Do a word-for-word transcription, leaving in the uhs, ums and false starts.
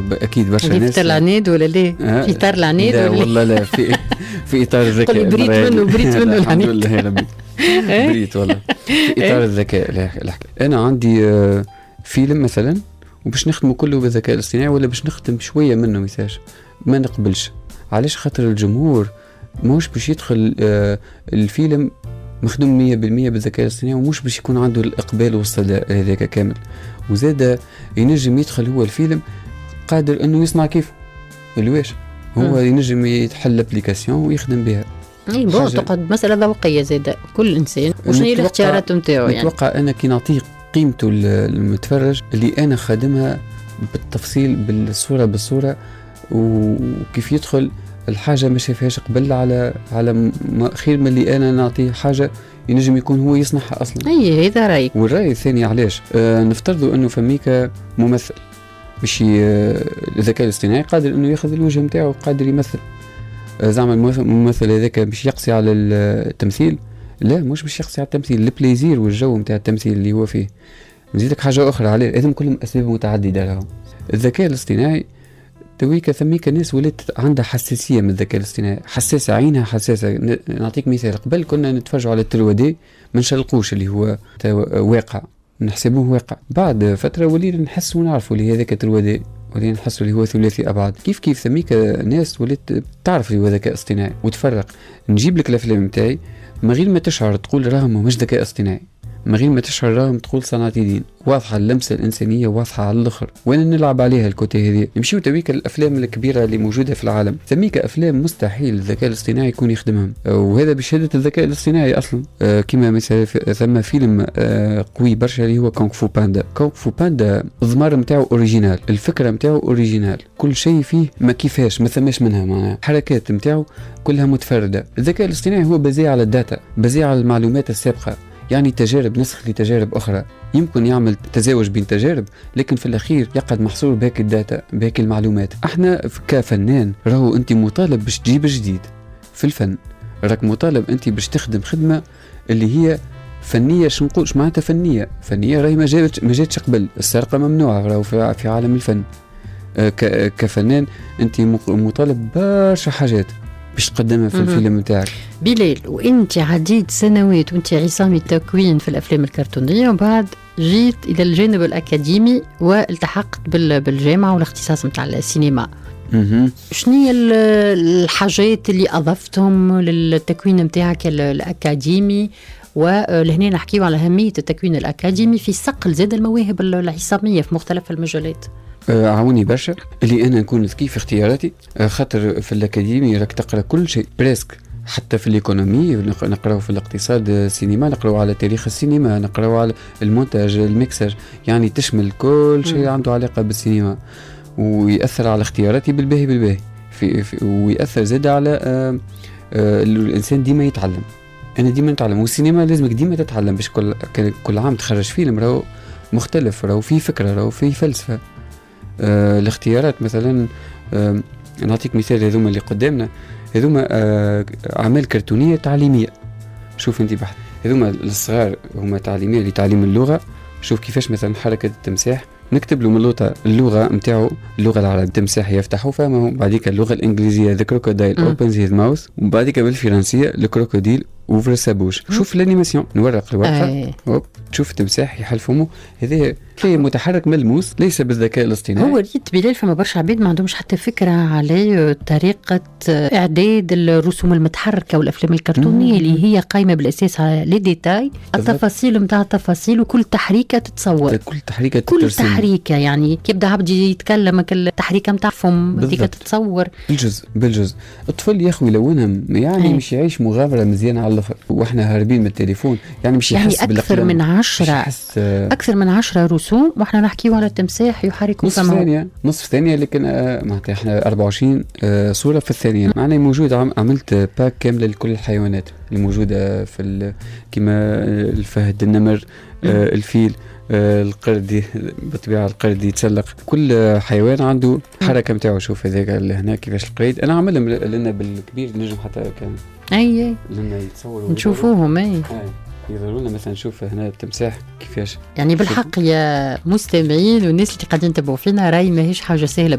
اكيد برشا ناس في العناد ولا لا آه في اطار العناد لا ولا والله لا في في اطار الذكاء. قولي بريت منه بريت منه الحمد لله يا ربي بريت والله في اطار الذكاء. انا عندي فيلم مثلا وباش نخدمه كله بالذكاء الاصطناعي ولا باش نخدم شويه منه مثال ما نقبلش. علاش؟ خاطر الجمهور موش باش يدخل الفيلم مخدوم مية بالمية بالذكاء الاصطناعي ومش باش يكون عنده الإقبال والصدى هذاك كامل. وزاد ينجم يدخل هو الفيلم قادر انه يصنع كيف الواش هو م. ينجم يتحل ابليكاسيون ويخدم بها. اي بون تقعد مسألة ذوقية زاد كل انسان وشنو هي الاختيارات نتاعو. يعني نتوقع انا كي نعطيه قيمته المتفرج اللي انا خادمها بالتفصيل بالصورة بالصورة وكيف يدخل الحاجة ما شافهاش قبل على على خير من اللي انا نعطيه حاجة ينجم يكون هو يصنعها اصلا. اي هذا رايك. والراي الثاني علاش آه نفترضوا انه فميك ممثل مش آه الذكاء الاصطناعي قادر انه ياخذ الوجه نتاعو قادر يمثل آه زعما الممثل هذاك مش يقصي على التمثيل. لا مش باش يقصي على التمثيل البليزير والجو نتاع التمثيل اللي هو فيه. نزيدك حاجة أخرى عليه هذم كلهم أسباب متعددة لهم. الذكاء الاصطناعي تويك ثميك ناس ولات عندها حساسية من الذكاء الاصطناعي حساسة عينها حساسة. نعطيك مثال قبل كنا نتفرجوا على الترودي ما نشلقوش اللي هو واقع نحسبوه واقع. بعد فترة ولينا نحس ونعرفوا اللي هذاك الترودي ولينا نحسوا اللي هو ثلاثي أبعاد. كيف كيف ثميك ناس ولات تعرف اللي هو ذكاء اصطناعي وتفرق. نجيب لك الأفلام متاعي من غير ما تشعر تقول راهم مش ذكاء اصطناعي من غير ما تشعر راهم تقول صناعة يدين واضحة اللمسة الإنسانية واضحة على الآخر. وين نلعب عليها الكوتي هذه نمشيو تويك الأفلام الكبيرة اللي موجودة في العالم ثميك أفلام مستحيل الذكاء الاصطناعي يكون يخدمهم وهذا بشهادة الذكاء الاصطناعي أصلا. آه كما مثلا ثم فيلم آه قوي برشا اللي هو كونغ فو باندا. كونغ فو باندا الضمار متاعه أوريجينال الفكرة متاعه أوريجينال كل شيء فيه ما كيفاش ما ثماش منها معناها حركات متاعه كلها متفردة. الذكاء الاصطناعي هو بزي على الداتا بزي على المعلومات السابقة يعني تجارب نسخ لتجارب أخرى يمكن يعمل تزاوج بين تجارب لكن في الأخير يقعد محصور باقي الداتا باقي المعلومات. احنا كفنان راهو أنت مطالب باش تجيب جديد في الفن راك مطالب أنت باش تخدم خدمة اللي هي فنية. شو نقول شو معناتها فنية فنية راهي ما جاتش ما جاتش قبل. السرقة ممنوعة راهو في عالم الفن. كفنان أنت مطالب برشا حاجات باش تقدمها في الفيلم نتاعك. بلال وانت عديد سنوات وانت عصام التكوين في الافلام الكرتونيه وبعد جيت الى الجانب الاكاديمي والتحقت بالجامعه والاختصاص نتاع السينما. شنو هي الحاجات اللي اضفتهم للتكوين نتاعك الاكاديمي ولهنا نحكيو على اهميه التكوين الاكاديمي في صقل زاد المواهب العصاميه في مختلف المجالات؟ عاوني برشا اللي انا نكون ذكي في اختياراتي خاطر في الاكاديمي راك تقرا كل شيء بريسك حتى في الايكونومي نقراو في الاقتصاد السينما نقراو على تاريخ السينما نقراو على المونتاج الميكسر يعني تشمل كل شيء عنده علاقه بالسينما ويأثر على اختياراتي بالباهي بالباهي في, في ويأثر زاد على آآ آآ الانسان ديما يتعلم. انا ديما نتعلم والسينما لازمك ديما تتعلم باش كل كل عام تخرج فيلم راهو مختلف راهو فيه فكره راهو فيه فلسفه. آه الاختيارات مثلا آه نعطيك مثال هذوما اللي قدامنا هذوما آه أعمال كرتونية تعليمية. شوف انت بحث هذوما الصغار هما تعليمية لتعليم اللغة. شوف كيفاش مثلا حركة التمساح نكتب له من اللغة اللغة متاعه اللغة العربية التمساح يفتحه فهمه بعديك اللغة الإنجليزية the crocodile opens his mouth وبعديك بالفرنسية الكروكوديل ouvre sa bouche. شوف الانيماسيون نورق الورقة هوب تشوف التمساح يحل فمه هذا شيء متحرك ملموس ليس بالذكاء الاصطناعي. هو ريت بلال فما برشا عباد ما عندهمش حتى فكرة على طريقة إعداد الرسوم المتحركة والأفلام الكرتونية اللي هي قائمة بالأساس على لي ديتاي التفاصيل متاع التفاصيل وكل تحريكة تتصور كل تحريكة كل ترسم. تحريكة يعني كيبدأ عبدي يتكلم التحريكة متاع فم ديك تتصور بالجزء بالجزء. الطفل يا أخوي يلونهم يعني هي. مش يعيش مغامرة مزيانة على الآخر واحنا هاربين من التليفون يعني مش يعني يحس أكثر من عشرة أكثر من عشرة رسوم واحنا نحكيو على التمساح يحرك نصف ثانية نصف ثانية لكن آه معناتها احنا أربعة وعشرين آه صورة في الثانية. معنا موجود عملت باك كاملة لكل الحيوانات اللي موجودة في كما الفهد النمر آه الفيل آه القرد بالطبيعة القرد يتسلق كل حيوان عنده حركة متاعه. شوف هذاك هنا كيفاش القريد أنا عملهم لنا بالكبير نجم حتى كان أي لنا يتصوروا نشوفوهم أي يظهرونا مثلا نشوف هنا التمساح كيفاش يعني بالحق يا مستمعين والناس اللي قاعدين يتابعوا فينا راي ماهيش حاجة سهلة